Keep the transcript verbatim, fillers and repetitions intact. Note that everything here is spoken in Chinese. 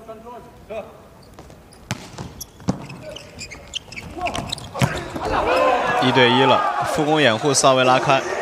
一对一了，副攻掩护，萨维拉开。